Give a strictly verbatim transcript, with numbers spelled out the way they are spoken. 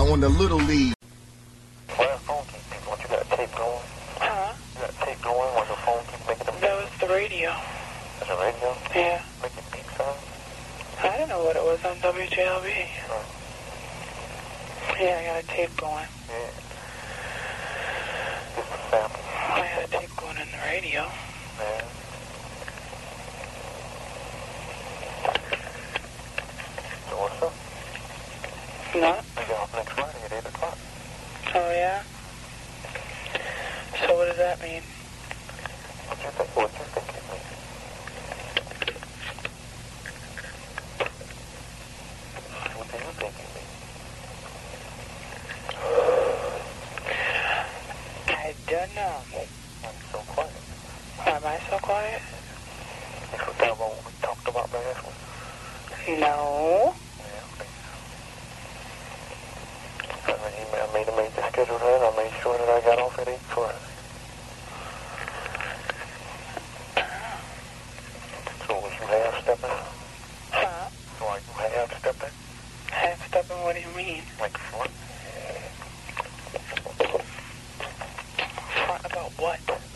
on the Little League. Why the phone keep beeping? What, you got tape going? Huh? You got tape going when the phone keep making them beep? That was the radio. That's a radio? Yeah. Making beep sounds? I don't know what it was on W J L B. Oh. Yeah, I got a tape going. Yeah. Just a sample. I had a tape going in the radio. Yeah. So what's up? What? We get off next Friday at eight o'clock. Oh, yeah? So what does that mean? What you think? What you think it means? What do you think it means? I don't know. I'm so quiet. Why am I so quiet? You forgot about what we talked about last week? No. Yeah, okay. I made, I made a major schedule then. I made sure that I got off at eight Friday. So was you half-stepping? Huh? So are you half-stepping? Half-stepping, what do you mean? Like front? Front about what?